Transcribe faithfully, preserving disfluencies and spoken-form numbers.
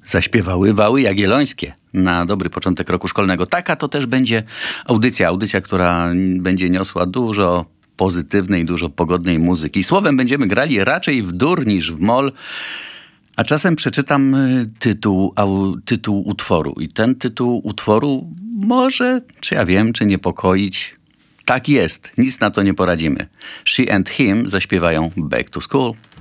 zaśpiewały Wały Jagiellońskie na dobry początek roku szkolnego. Taka to też będzie audycja, audycja, która będzie niosła dużo pozytywnej, dużo pogodnej muzyki. Słowem będziemy grali raczej w dur niż w moll, a czasem przeczytam tytuł, au, tytuł utworu i ten tytuł utworu może, czy ja wiem, czy niepokoić. Tak jest, nic na to nie poradzimy. She and Him zaśpiewają Back to School.